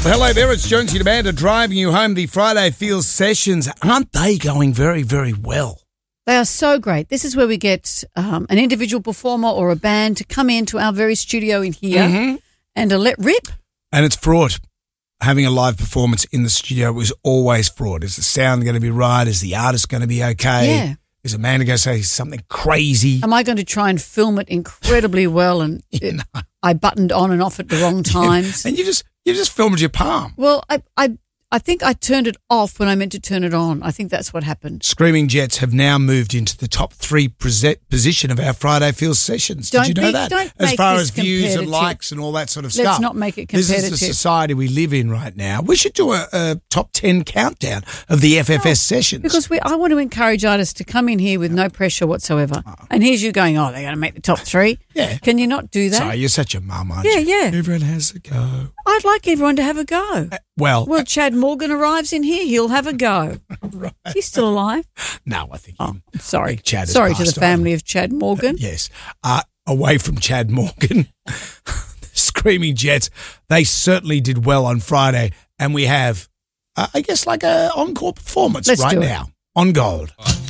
Well, hello there, it's Jonesy the Band driving you home. The Friday Feels sessions, aren't they going very, very well? They are so great. This is where we get an individual performer or a band to come into our very studio in here and to let rip. And it's fraught. Having a live performance in the studio is always fraught. Is the sound going to be right? Is the artist going to be okay? Yeah. Is Amanda going to say something crazy? Am I going to try and film it incredibly well and I buttoned on and off at the wrong times? And you just filmed your palm. Well, I think I turned it off when I meant to turn it on. I think that's what happened. Screaming Jets have now moved into the top 3 position of our Friday Feels sessions. Did you know that? Don't as make far this as views and competitive. likes and all that sort of Let's stuff. not make it competitive. This is the society we live in right now. We should do a top 10 countdown of the FFS sessions. Because I want to encourage artists to come in here with no pressure whatsoever. And here's you going, they're going to make the top 3. Yeah. Can you not do that? Sorry, you're such a mum, aren't Yeah, you? yeah. Everyone has a go. I'd like everyone to have a go. Well, Chad Morgan arrives in here, he'll have a go. right. He's still alive. No, I think Sorry. Chad has Sorry to the passed family of Chad Morgan. Yes. Away from Chad Morgan, Screaming Jets, they certainly did well on Friday. And we have, I guess, like a encore performance Let's right do it. now on Gold.